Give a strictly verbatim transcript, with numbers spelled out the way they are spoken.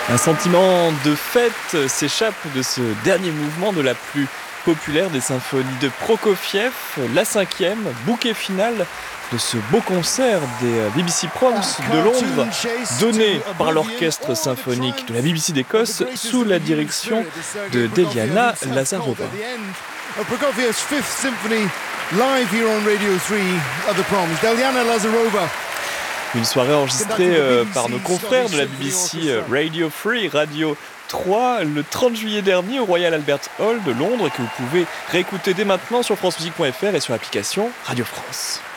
Un sentiment de fête s'échappe de ce dernier mouvement de la plus populaire des symphonies de Prokofiev, la cinquième, bouquet final de ce beau concert des B B C Proms de Londres, donné par l'orchestre symphonique de la B B C d'Écosse sous la direction de Deliana Lazarova. Prokofiev's fifth Symphony live here on Radio three of the Proms. Deliana Lazarova. Une soirée enregistrée euh, par nos confrères de la B B C euh, Radio Free, Radio trois, le trente juillet dernier au Royal Albert Hall de Londres, que vous pouvez réécouter dès maintenant sur francemusique point f r et sur l'application Radio France.